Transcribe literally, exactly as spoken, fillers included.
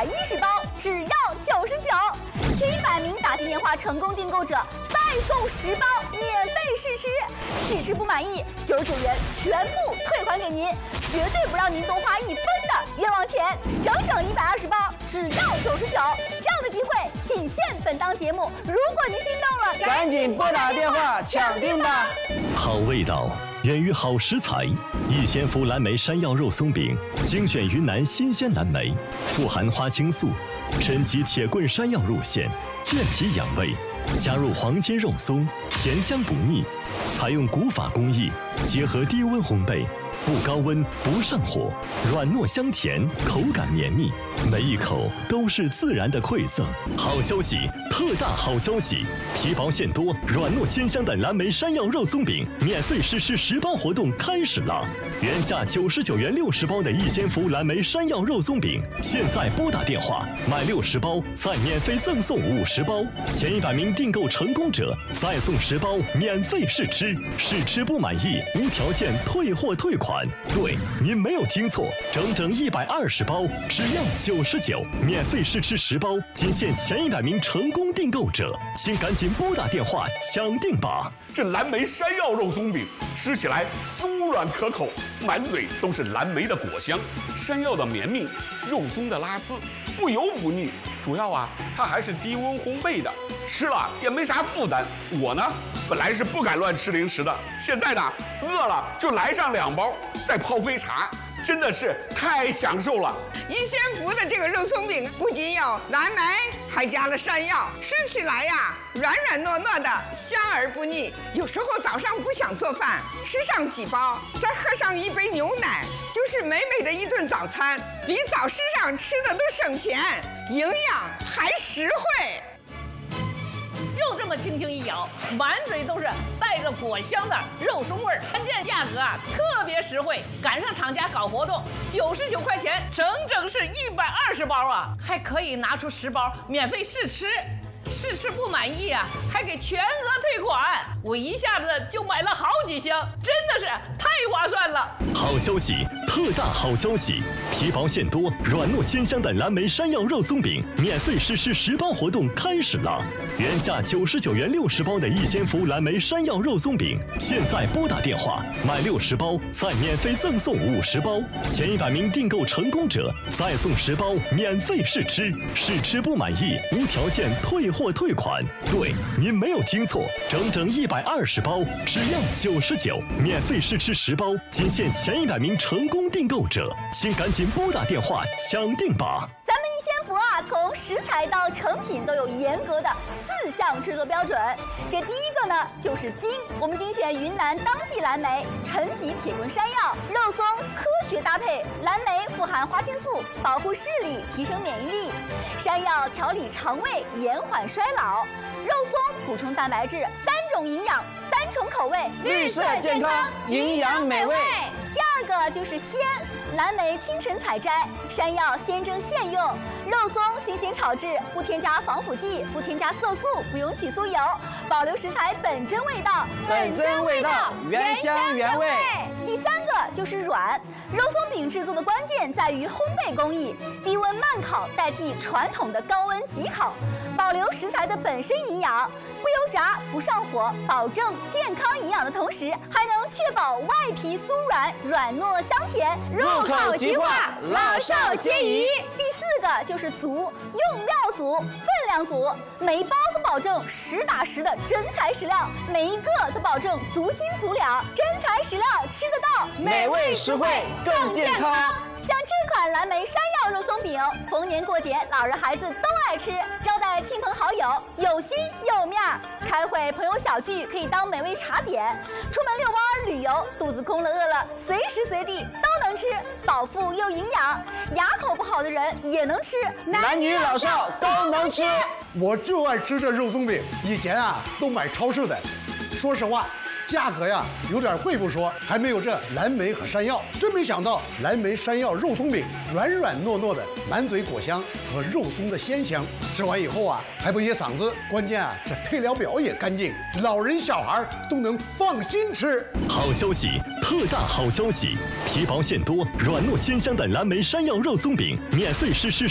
一十包，只要九十九。前一百名打进电话成功订购者再送十包免费试吃，试吃不满意，九十九元全部退还给您，绝对不让您多花一分的冤枉钱。整整一百二十包，只要九十九。这样的机会仅限本档节目，如果您心动了， 赶紧拨打电话抢订吧。 好味道源于好食材，逸仙福蓝莓山药肉松饼，精选云南新鲜蓝莓，富含花青素，深极铁棍山药入馅，健脾养胃。加入黄金肉松，咸香不腻。采用古法工艺，结合低温烘焙，不高温不上火，软糯香甜，口感绵密，每一口都是自然的馈赠。好消息，特大好消息！皮薄馅多，软糯鲜香的蓝莓山药肉松饼免费试吃十包活动开始了。原价九十九元六十包的逸仙福蓝莓山药肉松饼，现在拨打电话买六十包，再免费赠送五十包。前一百名订购成功者再送十包免费试吃，试吃不满意无条件退货退款。对，您没有听错，整整一百二十包，只要九十九，免费试吃十包，仅限前一百名成功订购者，请赶紧拨打电话抢订吧。 这蓝莓山药肉松饼吃起来酥软可口，满嘴都是蓝莓的果香，山药的绵密，肉松的拉丝，不油不腻。主要啊，它还是低温烘焙的，吃了也没啥负担。我呢，本来是不敢乱吃零食的，现在呢，饿了就来上两包，再泡杯茶。真的是太享受了！ 逸仙福的这个肉松饼不仅有蓝莓，还加了山药，吃起来呀软软糯糯的，香而不腻。有时候早上不想做饭，吃上几包，再喝上一杯牛奶，就是美美的一顿早餐，比早市上吃的都省钱，营养还实惠。 就这么轻轻一咬，满嘴都是带着果香的肉松味儿，关键价格啊特别实惠，赶上厂家搞活动，九十九块钱，整整是一百二十包啊，还可以拿出十包免费试吃。试吃不满意啊，还给全额退款，我一下子就买了好几箱，真的是太划算了。 好消息，特大好消息！皮薄馅多，软糯鲜香的蓝莓山药肉松饼免费试吃十包活动开始了。原价九十九元六十包的逸仙福蓝莓山药肉松饼，现在拨打电话买六十包，再免费赠送五十包。前一百名订购成功者再送十包免费试吃，试吃不满意无条件退货退款。对，您没有听错，整整一百二十包，只要九十九，免费试吃十包，仅限前一百名成功订购者，请赶紧拨打电话抢订吧。 咱们逸仙福啊，从食材到成品都有严格的四项制作标准。这第一个呢，就是精，我们精选云南当季蓝莓，陈吉铁棍山药，肉松科学搭配，蓝莓富含花青素，保护视力，提升免疫力；山药调理肠胃，延缓衰老；肉松补充蛋白质，三种营养，三重口味， 绿色健康，营养美味。 第二个就是鲜，蓝莓清晨采摘，山药鲜蒸现用，肉松新鲜炒制，不添加防腐剂，不添加色素，不用起酥油，保留食材本真味道， 本真味道，原香原味。 第三个就是软，肉松饼制作的关键在于烘焙工艺，低温慢烤代替传统的高温急烤，保留食材的本身营养，不油炸，不上火，保证健康营养的同时，还能确保外皮酥软，软糯香甜， 入口即化，老少皆宜。 第四个就是足，用料足，分量足，每一包都保证实打实的真材实料，每一个都保证足斤足两，真材实料吃得到， 美味实惠更健康。 像这款蓝莓山药肉松饼，逢年过节老人孩子都爱吃，招待亲朋好友有心有面儿，开会朋友小聚可以当美味茶点，出门遛弯旅游肚子空了饿了随时随地都能吃，饱腹又营养，牙口不好的人也能吃， 男女老少都能吃。 我就爱吃这肉松饼，以前啊都买超市的，说实话价格呀有点贵不说，还没有这蓝莓和山药。真没想到蓝莓山药肉松饼软软糯糯的，满嘴果香和肉松的鲜香，吃完以后啊还不噎嗓子。关键啊这配料表也干净，老人小孩都能放心吃。 好消息，特大好消息！皮薄馅多，软糯鲜香的蓝莓山药肉松饼免费试吃